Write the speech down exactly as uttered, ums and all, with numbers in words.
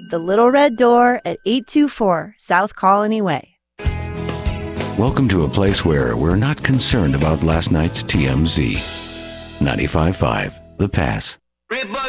The Little Red Door at eight two four South Colony Way. Welcome to a place where we're not concerned about last night's T M Z. ninety-five point five The Pass.